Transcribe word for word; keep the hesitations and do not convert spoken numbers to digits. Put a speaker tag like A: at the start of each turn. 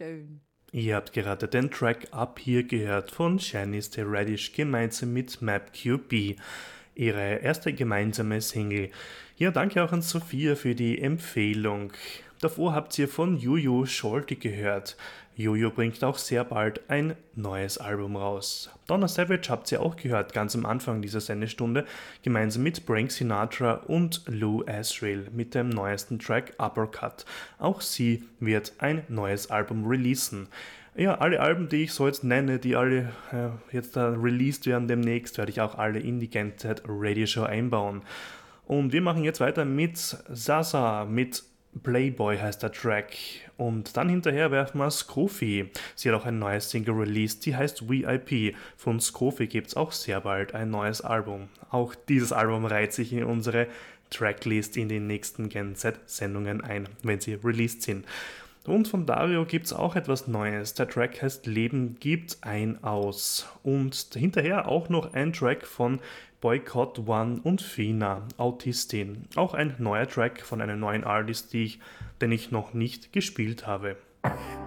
A: schön.
B: Ihr habt gerade den Track Up Here gehört von Janice the Radish gemeinsam mit MapQB, ihre erste gemeinsame Single. Ja, danke auch an Sophia für die Empfehlung. Davor habt ihr von Juju Sholti gehört. Juju bringt auch sehr bald ein neues Album raus. Donna Savage habt ihr auch gehört, ganz am Anfang dieser Sendestunde, gemeinsam mit Frank Sinatra und Lou Asriel mit dem neuesten Track Uppercut. Auch sie wird ein neues Album releasen. Ja, alle Alben, die ich so jetzt nenne, die alle äh, jetzt da released werden demnächst, werde ich auch alle in die Genset Radio Show einbauen. Und wir machen jetzt weiter mit Sasa, mit Playboy heißt der Track. Und dann hinterher werfen wir Scrofi. Sie hat auch ein neues Single released, die heißt V I P. Von Scrofi gibt es auch sehr bald ein neues Album. Auch dieses Album reiht sich in unsere Tracklist in den nächsten Gen Z-Sendungen ein, wenn sie released sind. Und von Dario gibt es auch etwas Neues. Der Track heißt Leben gibt ein Aus. Und hinterher auch noch ein Track von Boycott One und Fina, Autistin. Auch ein neuer Track von einem neuen Artist, die ich, den ich noch nicht gespielt habe.